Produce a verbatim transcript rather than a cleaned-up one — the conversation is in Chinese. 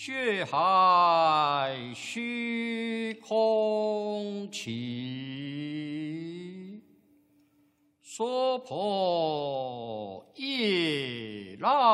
血海虚空起，娑婆夜浪。